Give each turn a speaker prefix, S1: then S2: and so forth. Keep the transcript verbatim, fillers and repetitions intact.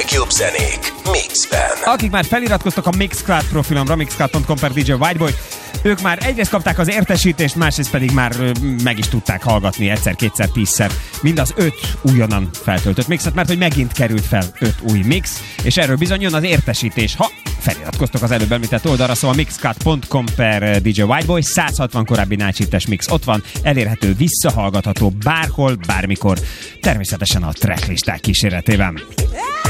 S1: legjobb zenék mixben.
S2: Akik már feliratkoztak a Mixcloud profilomra, mixcloud pont com per dé jé Whiteboy, ők már egyrészt kapták az értesítést, másrészt pedig már meg is tudták hallgatni egyszer, kétszer, tízszer mind az öt újonnan feltöltött mixet, mert hogy megint került fel öt új mix, és erről bizony jön az értesítés, ha feliratkoztok az előbb említett oldalra, szóval mixcloud pont com per dé jé Whiteboy, száz hatvan korábbi Night Shift-es mix ott van, elérhető, visszahallgatható bárhol, bármikor, természetesen a tracklisták kíséretében.